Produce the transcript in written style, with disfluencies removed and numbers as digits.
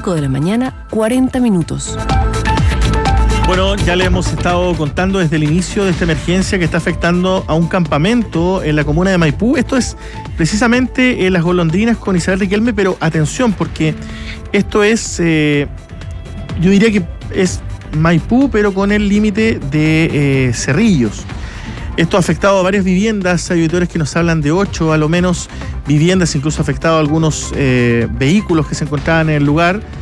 5 de la mañana, 40 minutos. Bueno, ya le hemos estado contando desde el inicio de esta emergencia que está afectando a un campamento en la comuna de Maipú. Esto es precisamente Las Golondrinas con Isabel Riquelme, pero atención, porque esto es, yo diría que es Maipú, pero con el límite de Cerrillos. Esto ha afectado a varias viviendas, hay auditores que nos hablan de 8 a lo menos viviendas, incluso ha afectado a algunos vehículos que se encontraban en el lugar.